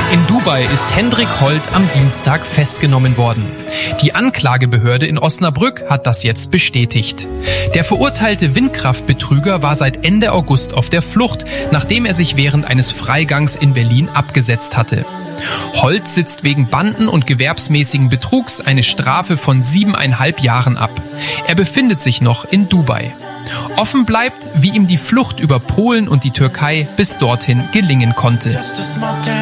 In Dubai ist Hendrik Holt am Dienstag festgenommen worden. Die Anklagebehörde in Osnabrück hat das jetzt bestätigt. Der verurteilte Windkraftbetrüger war seit Ende August auf der Flucht, nachdem er sich während eines Freigangs in Berlin abgesetzt hatte. Holt sitzt wegen Banden- und gewerbsmäßigen Betrugs eine Strafe von 7,5 Jahren ab. Er befindet sich noch in Dubai. Offen bleibt, wie ihm die Flucht über Polen und die Türkei bis dorthin gelingen konnte.